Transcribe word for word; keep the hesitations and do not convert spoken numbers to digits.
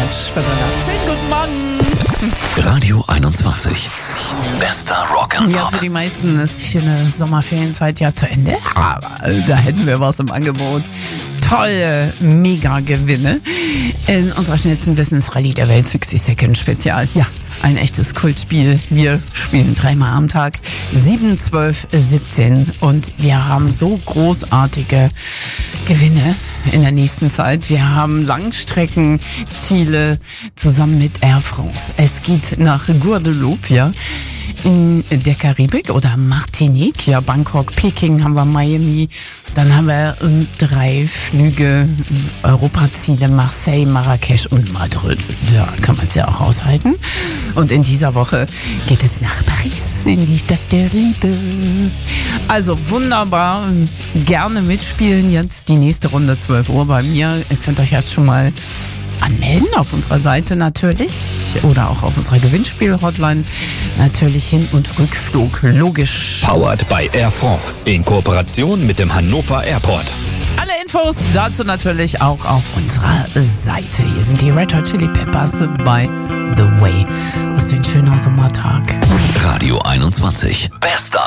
Quatsch, Viertel nach zehn, guten Morgen. Radio einundzwanzig. Bester Rock'n'Pop. Ja, für die meisten ist die schöne Sommerferienzeit ja zu Ende. Aber da hätten wir was im Angebot. Tolle Mega-Gewinne in unserer schnellsten Wissensrallye der Welt, sechzig Second Spezial. Ja, ein echtes Kultspiel. Wir spielen dreimal am Tag, sieben, zwölf, siebzehn und wir haben so großartige Gewinne in der nächsten Zeit. Wir haben Langstreckenziele zusammen mit Air France. Es geht nach Guadeloupe, ja, in der Karibik oder Martinique, ja, Bangkok, Peking haben wir, Miami, dann haben wir ähm, drei Flüge, Europaziele, Marseille, Marrakesch und Madrid. Da kann man es ja auch aushalten. Und in dieser Woche geht es nach Paris, in die Stadt der Liebe. Also wunderbar, gerne mitspielen jetzt die nächste Runde zwölf Uhr bei mir. Ihr könnt euch jetzt schon mal anmelden auf unserer Seite natürlich oder auch auf unserer Gewinnspiel-Hotline. Natürlich Hin- und Rückflug, logisch. Powered by Air France in Kooperation mit dem Hannover Airport. Alle Infos dazu natürlich auch auf unserer Seite. Hier sind die Red Hot Chili Peppers bei The Way. Was für ein schöner Sommertag. Radio einundzwanzig. Bester